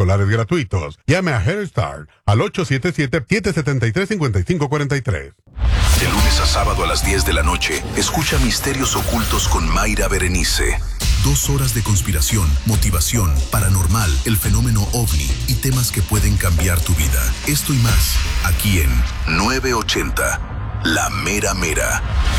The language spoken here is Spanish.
escolares gratuitos. Llame a Head Start al 877-773-5543. De lunes a sábado a las 10 de la noche, escucha Misterios Ocultos con Mayra Berenice. 2 horas de conspiración, motivación, paranormal, el fenómeno OVNI y temas que pueden cambiar tu vida. Esto y más, aquí en 980, La Mera Mera.